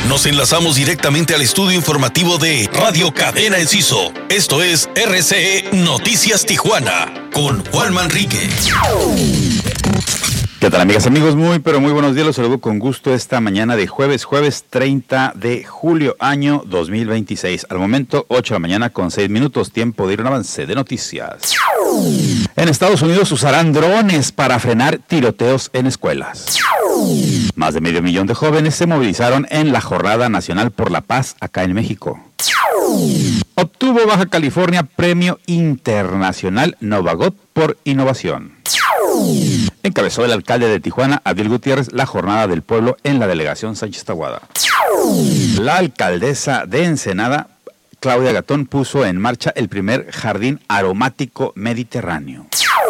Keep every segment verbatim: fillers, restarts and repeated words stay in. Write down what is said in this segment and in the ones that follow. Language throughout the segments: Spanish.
Nos enlazamos directamente al estudio informativo de Radio Cadena Enciso. Esto es R C E Noticias Tijuana con Juan Manrique. ¿Qué tal, amigas, amigos? Muy, pero muy buenos días. Los saludo con gusto esta mañana de jueves, jueves treinta de julio, año dos mil veintiséis. Al momento, ocho de la mañana con seis minutos, tiempo de ir a un avance de noticias. En Estados Unidos usarán drones para frenar tiroteos en escuelas. Más de medio millón de jóvenes se movilizaron en la Jornada Nacional por la Paz acá en México. Obtuvo Baja California Premio Internacional Novagot por innovación. Encabezó el alcalde de Tijuana, Abdiel Gutiérrez, la Jornada del Pueblo en la delegación Sánchez Tahuada. La alcaldesa de Ensenada, Claudia Gatón, puso en marcha el primer jardín aromático mediterráneo.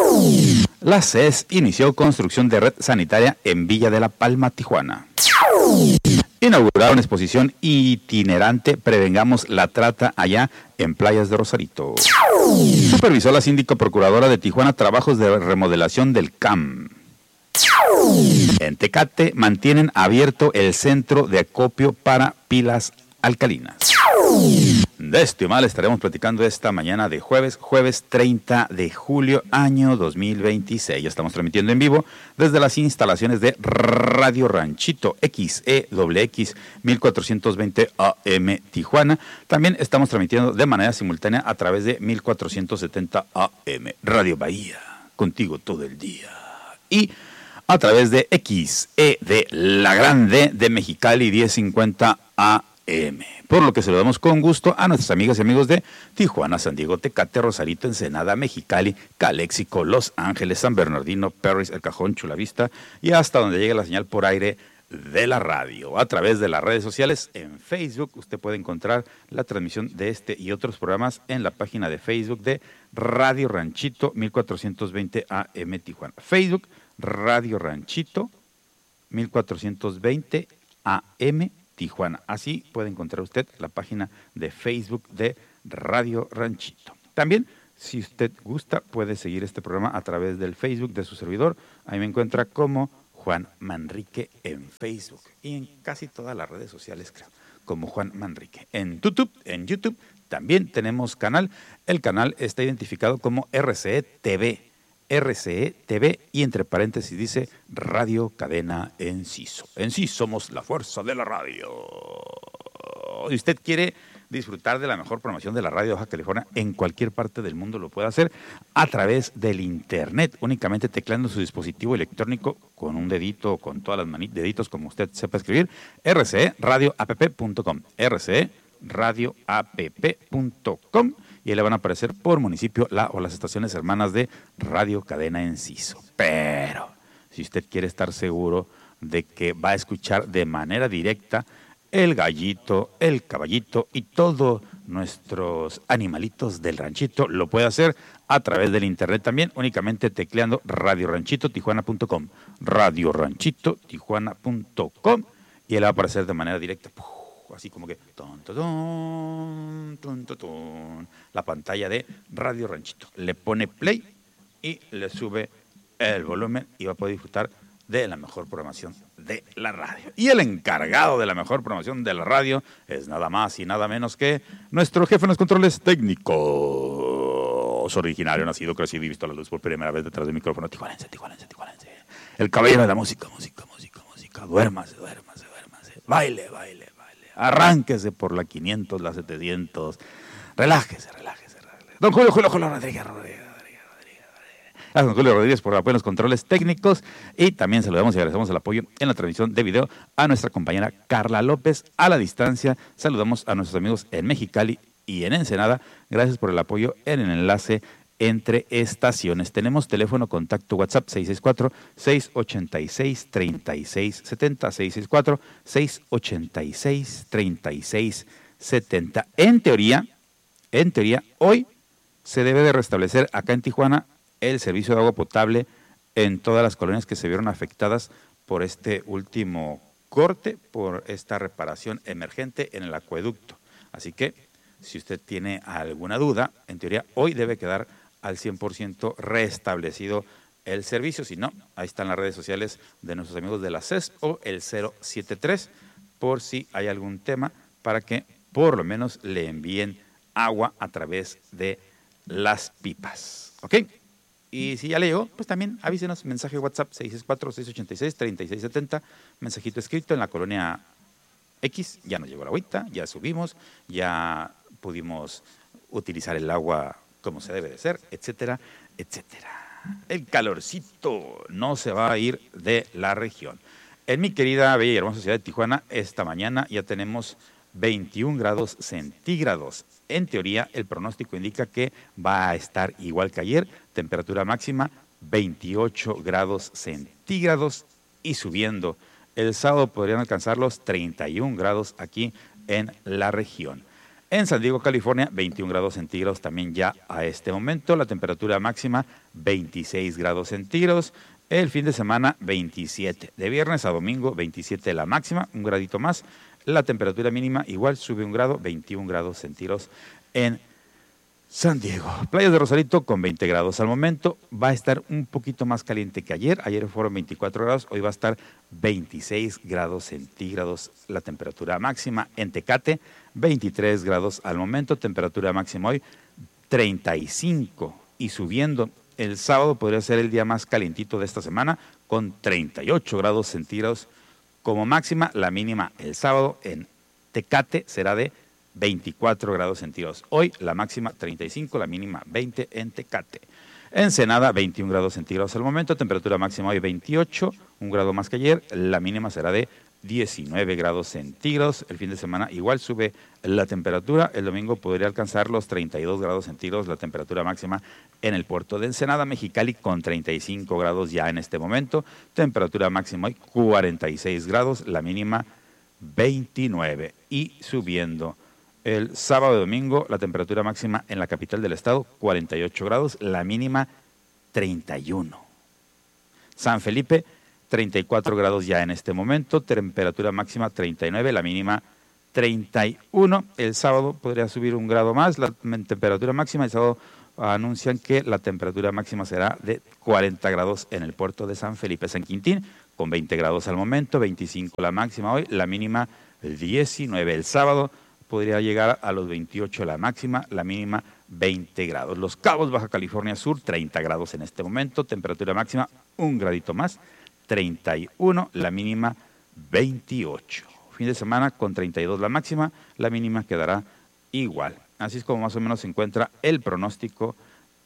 La C E S inició construcción de red sanitaria en Villa de la Palma, Tijuana. Inauguraron exposición itinerante Prevengamos la Trata allá en Playas de Rosarito. Supervisó la síndico procuradora de Tijuana trabajos de remodelación del C A M. En Tecate mantienen abierto el centro de acopio para pilas alcalinas. De esto y más estaremos platicando esta mañana de jueves, jueves treinta de julio, año dos mil veintiséis. Ya estamos transmitiendo en vivo desde las instalaciones de Radio Ranchito X E W X mil cuatrocientos veinte A M Tijuana. También estamos transmitiendo de manera simultánea a través de mil cuatrocientos setenta A M Radio Bahía, contigo todo el día. Y a través de X E de La Grande de Mexicali diez cincuenta A M. Por lo que saludamos con gusto a nuestras amigas y amigos de Tijuana, San Diego, Tecate, Rosarito, Ensenada, Mexicali, Caléxico, Los Ángeles, San Bernardino, Perris, El Cajón, Chula Vista y hasta donde llegue la señal por aire de la radio. A través de las redes sociales, en Facebook, usted puede encontrar la transmisión de este y otros programas en la página de Facebook de Radio Ranchito mil cuatrocientos veinte A M Tijuana. Facebook, Radio Ranchito mil cuatrocientos veinte A M Tijuana. Así puede encontrar usted la página de Facebook de Radio Ranchito. También, si usted gusta, puede seguir este programa a través del Facebook de su servidor. Ahí me encuentra como Juan Manrique en Facebook y en casi todas las redes sociales, creo, como Juan Manrique. En YouTube, en YouTube también tenemos canal. El canal está identificado como R C E T V. R C E T V y entre paréntesis dice Radio Cadena Enciso. En sí somos la fuerza de la radio. Si usted quiere disfrutar de la mejor programación de la radio de Baja California en cualquier parte del mundo, lo puede hacer a través del internet, únicamente tecleando su dispositivo electrónico con un dedito o con todas las manitas, deditos como usted sepa escribir, R C E radio app punto com, R C E radio app punto com. Y ahí le van a aparecer por municipio la o las estaciones hermanas de Radio Cadena Enciso. Pero si usted quiere estar seguro de que va a escuchar de manera directa el gallito, el caballito y todos nuestros animalitos del ranchito, lo puede hacer a través del internet también, únicamente tecleando radio ranchito tijuana punto com, radio ranchito tijuana punto com, y ahí le va a aparecer de manera directa. Así como que ton, ton, ton, ton, ton, la pantalla de Radio Ranchito. Le pone play y le sube el volumen y va a poder disfrutar de la mejor programación de la radio. Y el encargado de la mejor programación de la radio es nada más y nada menos que nuestro jefe en los controles técnicos, originario, nacido, crecido y visto a la luz por primera vez detrás del micrófono, tijuanense, tijuanense, tijuanense. El caballero de la música, música, música, música. Duérmase, duérmase, duérmase. Baile, baile. Arránquese por la quinientos, la setecientos. Relájese, relájese, relájese. Don Julio, Julio, Julio Rodríguez, Rodríguez, Rodríguez, Rodríguez. Gracias, don Julio Rodríguez, por el apoyo en los controles técnicos. Y también saludamos y agradecemos el apoyo en la transmisión de video a nuestra compañera Carla López. A la distancia, saludamos a nuestros amigos en Mexicali y en Ensenada. Gracias por el apoyo en el enlace entre estaciones. Tenemos teléfono contacto WhatsApp seis seis cuatro, seis ocho seis, tres seis siete cero, seis seis cuatro, seis ocho seis, tres seis siete cero. En teoría, en teoría, hoy se debe de restablecer acá en Tijuana el servicio de agua potable en todas las colonias que se vieron afectadas por este último corte, por esta reparación emergente en el acueducto. Así que, si usted tiene alguna duda, en teoría hoy debe quedar al cien por ciento restablecido el servicio. Si no, ahí están las redes sociales de nuestros amigos de la C E S o el cero siete tres, por si hay algún tema para que por lo menos le envíen agua a través de las pipas. ¿Ok? Y si ya le llegó, pues también avísenos, mensaje WhatsApp seis seis cuatro, seis ocho seis, tres seis siete cero, mensajito escrito en la colonia X, ya nos llegó la agüita, ya subimos, ya pudimos utilizar el agua como se debe de ser, etcétera, etcétera. El calorcito no se va a ir de la región. En mi querida, bella y hermosa ciudad de Tijuana, esta mañana ya tenemos veintiún grados centígrados. En teoría, el pronóstico indica que va a estar igual que ayer, temperatura máxima veintiocho grados centígrados y subiendo. El sábado podrían alcanzar los treinta y un grados aquí en la región. En San Diego, California, veintiún grados centígrados también ya a este momento. La temperatura máxima, veintiséis grados centígrados. El fin de semana, veintisiete. De viernes a domingo, veintisiete la máxima, un gradito más. La temperatura mínima igual sube un grado, veintiún grados centígrados en San Diego. Playas de Rosarito con veinte grados al momento. Va a estar un poquito más caliente que ayer. Ayer fueron veinticuatro grados, hoy va a estar veintiséis grados centígrados la temperatura máxima. En Tecate, veintitrés grados al momento. Temperatura máxima hoy, treinta y cinco. Y subiendo, el sábado podría ser el día más calientito de esta semana con treinta y ocho grados centígrados como máxima. La mínima el sábado en Tecate será de veinticuatro grados centígrados. Hoy la máxima treinta y cinco, la mínima veinte en Tecate. Ensenada, veintiún grados centígrados al momento, temperatura máxima hoy veintiocho, un grado más que ayer, la mínima será de diecinueve grados centígrados. El fin de semana igual sube la temperatura, el domingo podría alcanzar los treinta y dos grados centígrados, la temperatura máxima en el puerto de Ensenada. Mexicali con treinta y cinco grados ya en este momento, temperatura máxima hoy cuarenta y seis grados, la mínima veintinueve y subiendo. El sábado y domingo la temperatura máxima en la capital del estado, cuarenta y ocho grados, la mínima treinta y uno. San Felipe, treinta y cuatro grados ya en este momento, temperatura máxima treinta y nueve, la mínima treinta y uno. El sábado podría subir un grado más, la temperatura máxima, el sábado anuncian que la temperatura máxima será de cuarenta grados en el puerto de San Felipe. San Quintín, con veinte grados al momento, veinticinco la máxima hoy, la mínima diecinueve. El sábado podría llegar a los veintiocho la máxima, la mínima veinte grados. Los Cabos, Baja California Sur, treinta grados en este momento, temperatura máxima un gradito más, treinta y uno, la mínima veintiocho. Fin de semana con treinta y dos la máxima, la mínima quedará igual. Así es como más o menos se encuentra el pronóstico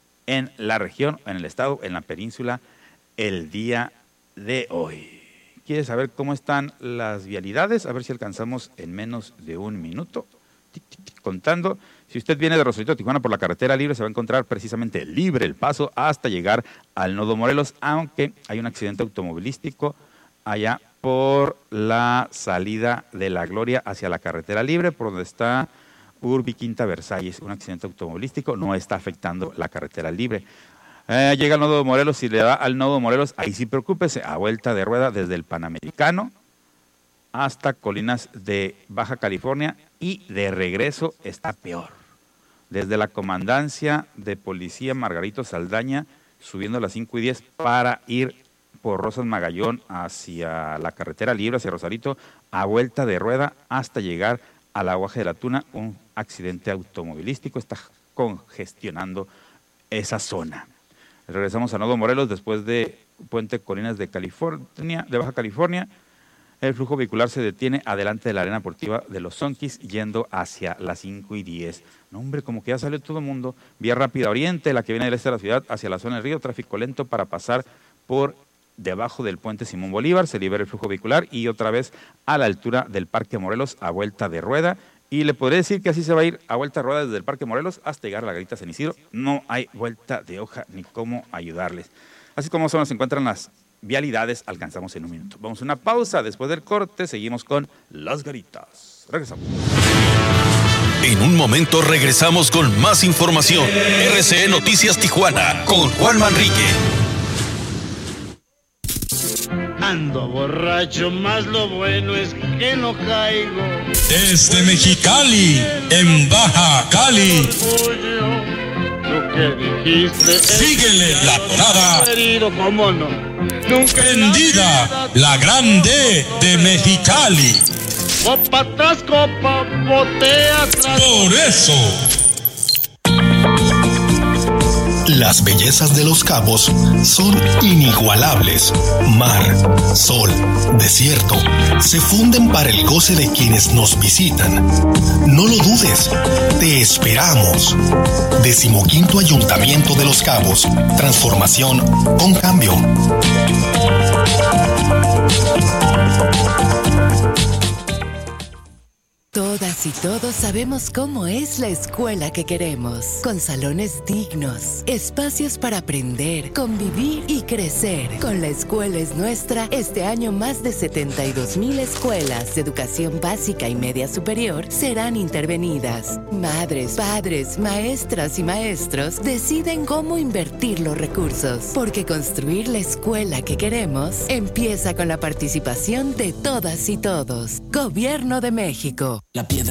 en la región, en el estado, en la península, el día de hoy. ¿Quieres saber cómo están las vialidades? A ver si alcanzamos en menos de un minuto. Contando, si usted viene de Rosarito a Tijuana por la carretera libre, se va a encontrar precisamente libre el paso hasta llegar al Nodo Morelos, aunque hay un accidente automovilístico allá por la salida de La Gloria hacia la carretera libre, por donde está Urbi Quinta Versalles. Un accidente automovilístico no está afectando la carretera libre. Eh, llega al Nodo Morelos, si le da al Nodo Morelos, ahí sí preocúpese, a vuelta de rueda desde el Panamericano hasta Colinas de Baja California y de regreso está peor. Desde la Comandancia de Policía Margarito Saldaña, subiendo a las cinco y diez para ir por Rosas Magallón hacia la carretera libre, hacia Rosarito, a vuelta de rueda hasta llegar al Aguaje de la Tuna. Un accidente automovilístico está congestionando esa zona. Regresamos a Nodo Morelos después de Puente Colinas de California, de Baja California. El flujo vehicular se detiene adelante de la arena deportiva de los Sonquis, yendo hacia las cinco y diez. No, hombre, como que ya salió todo el mundo. Vía rápida oriente, la que viene del este de la ciudad, hacia la zona del río, tráfico lento para pasar por debajo del puente Simón Bolívar, se libera el flujo vehicular y otra vez a la altura del Parque Morelos a vuelta de rueda. Y le podré decir que así se va a ir a vuelta de rueda desde el Parque Morelos hasta llegar a la Garita San Isidro. No hay vuelta de hoja ni cómo ayudarles. Así como se encuentran las vialidades, alcanzamos en un minuto. Vamos a una pausa, después del corte seguimos con Las Garitas. Regresamos. En un momento regresamos con más información. R C E Noticias Tijuana con Juan Manrique. Ando borracho, más lo bueno es que no caigo. Desde Mexicali, en Baja Cali. Lo que dijiste. Síguele la parada. Querido, cómo no. Nunca Prendida, la grande de Mexicali. Copa tras copa, botella tras... Por eso. Las bellezas de Los Cabos son inigualables. Mar, sol, desierto, se funden para el goce de quienes nos visitan. No lo dudes, te esperamos. Decimoquinto Ayuntamiento de Los Cabos. Transformación con cambio. Todas y todos sabemos cómo es la escuela que queremos, con salones dignos, espacios para aprender, convivir y crecer. Con La Escuela es Nuestra, este año más de setenta y dos mil escuelas de educación básica y media superior serán intervenidas. Madres, padres, maestras y maestros deciden cómo invertir los recursos, porque construir la escuela que queremos empieza con la participación de todas y todos. Gobierno de México. La piedra